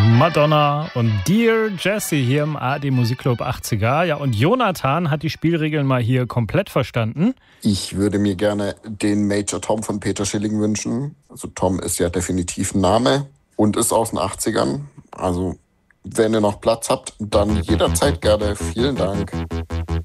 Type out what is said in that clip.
Madonna und Dear Jessie hier im ARD Musikclub 80er. Ja, und Jonathan hat die Spielregeln mal hier komplett verstanden. Ich würde mir gerne den Major Tom von Peter Schilling wünschen. Also Tom ist ja definitiv ein Name und ist aus den 80ern. Also wenn ihr noch Platz habt, dann jederzeit gerne. Vielen Dank.